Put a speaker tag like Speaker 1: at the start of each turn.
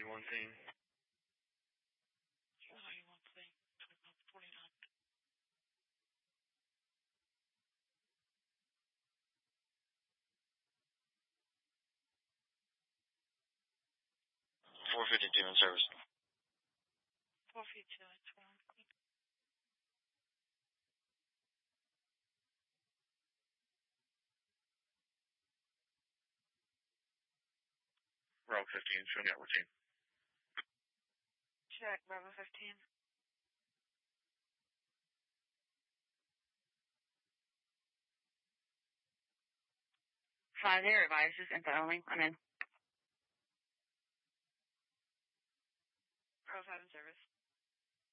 Speaker 1: 451 team. 452 in service.
Speaker 2: 452, it's wrong.
Speaker 1: Bravo 15, showing out routine.
Speaker 2: Check, Bravo 15. Five, they revised this info only. I'm in.